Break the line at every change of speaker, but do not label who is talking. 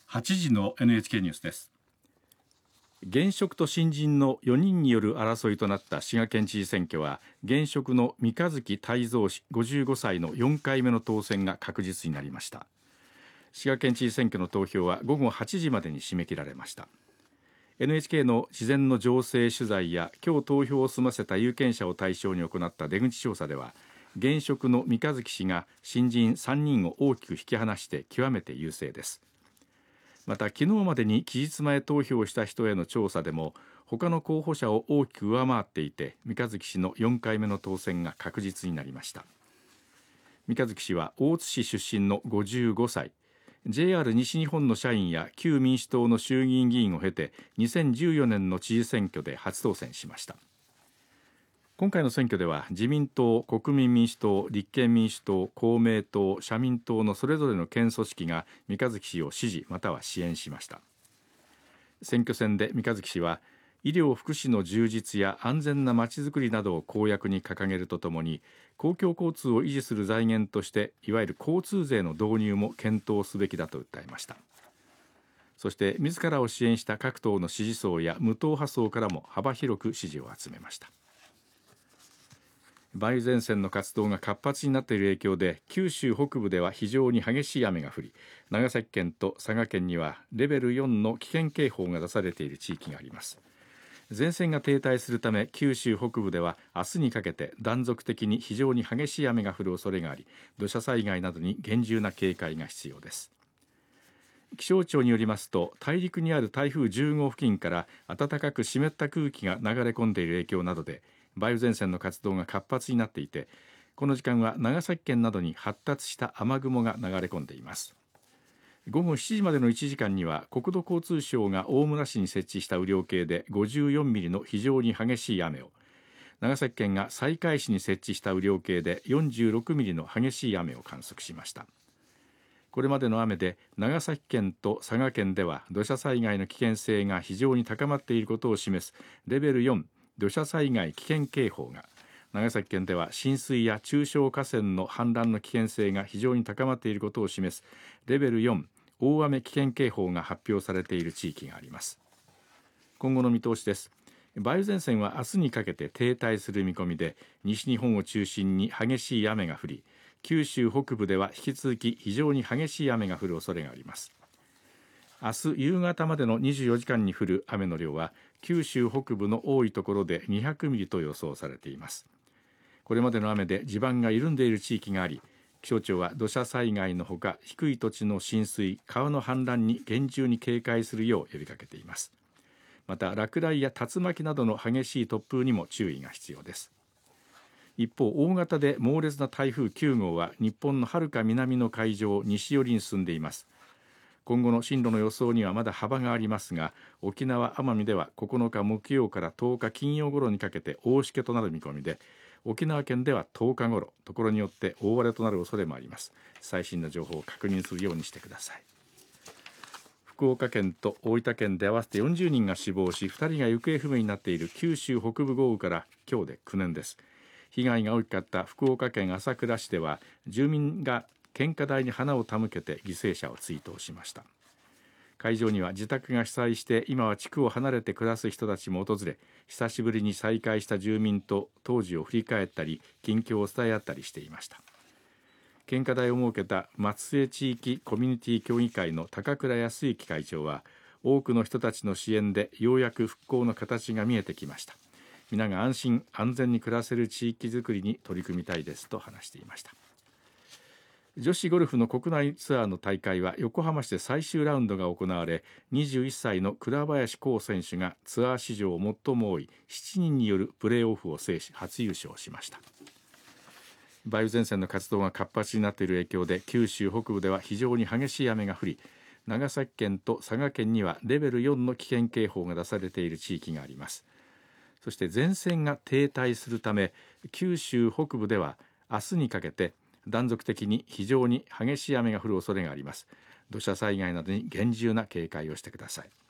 8時の NHK ニュースです。
現職と新人の4人による争いとなった滋賀県知事選挙は、現職の三日月泰造氏55歳の4回目の当選が確実になりました。滋賀県知事選挙の投票は午後8時までに締め切られました。 NHK の事前の情勢取材や今日投票を済ませた有権者を対象に行った出口調査では、現職の三日月氏が新人3人を大きく引き離して極めて優勢です。また、昨日までに期日前投票した人への調査でも他の候補者を大きく上回っていて、三日月氏の4回目の当選が確実になりました。三日月氏は大津市出身の55歳、 JR 西日本の社員や旧民主党の衆議院議員を経て2014年の知事選挙で初当選しました。今回の選挙では自民党、国民民主党、立憲民主党、公明党、社民党のそれぞれの県組織が三日月氏を支持または支援しました。選挙戦で三日月氏は、医療・福祉の充実や安全なまちづくりなどを公約に掲げるとともに、公共交通を維持する財源としていわゆる交通税の導入も検討すべきだと訴えました。そして自らを支援した各党の支持層や無党派層からも幅広く支持を集めました。梅雨前線の活動が活発になっている影響で、九州北部では非常に激しい雨が降り、長崎県と佐賀県にはレベル4の危険警報が出されている地域があります。前線が停滞するため、九州北部では明日にかけて断続的に非常に激しい雨が降る恐れがあり、土砂災害などに厳重な警戒が必要です。気象庁によりますと、大陸にある台風10号付近から暖かく湿った空気が流れ込んでいる影響などで、梅雨前線の活動が活発になっていて、この時間は長崎県などに発達した雨雲が流れ込んでいます。午後7時までの1時間には国土交通省が大村市に設置した雨量計で54ミリの非常に激しい雨を、長崎県が西海市に設置した雨量計で46ミリの激しい雨を観測しました。これまでの雨で長崎県と佐賀県では土砂災害の危険性が非常に高まっていることを示すレベル4土砂災害危険警報が、長崎県では浸水や中小河川の氾濫の危険性が非常に高まっていることを示すレベル4大雨危険警報が発表されている地域があります。今後の見通しです。梅雨前線は明日にかけて停滞する見込みで、西日本を中心に激しい雨が降り、九州北部では引き続き非常に激しい雨が降る恐れがあります。明日夕方までの24時間に降る雨の量は、九州北部の多いところで200ミリと予想されています。これまでの雨で地盤が緩んでいる地域があり、気象庁は土砂災害のほか低い土地の浸水、川の氾濫に厳重に警戒するよう呼びかけています。また、落雷や竜巻などの激しい突風にも注意が必要です。一方、大型で猛烈な台風9号は日本のはるか南の海上を西寄りに進んでいます。今後の進路の予想にはまだ幅がありますが、沖縄・奄美では9日木曜から10日金曜頃にかけて大しけとなる見込みで、沖縄県では10日頃、ところによって大荒れとなる恐れもあります。最新の情報を確認するようにしてください。福岡県と大分県で合わせて40人が死亡し、2人が行方不明になっている九州北部豪雨から今日で9年です。被害が大きかった福岡県朝倉市では、住民が献花台に花を手向けて犠牲者を追悼しました。会場には自宅が被災して今は地区を離れて暮らす人たちも訪れ、久しぶりに再会した住民と当時を振り返ったり近況を伝え合ったりしていました。献花台を設けた松江地域コミュニティ協議会の高倉康之会長は、多くの人たちの支援でようやく復興の形が見えてきました。皆が安心安全に暮らせる地域づくりに取り組みたいですと話していました。女子ゴルフの国内ツアーの大会は横浜市で最終ラウンドが行われ、21歳の倉林功選手がツアー史上最も多い7人によるプレーオフを制し初優勝しました。梅雨前線の活動が活発になっている影響で、九州北部では非常に激しい雨が降り、長崎県と佐賀県にはレベル4の危険警報が出されている地域があります。そして前線が停滞するため、九州北部では明日にかけて断続的に非常に激しい雨が降る恐れがあります。土砂災害などに厳重な警戒をしてください。